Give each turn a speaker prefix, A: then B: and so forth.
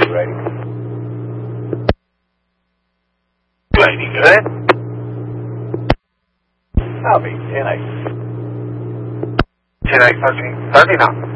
A: ready.
B: Landing good.
A: Copy, 10-8.
B: 10-8, 13 now.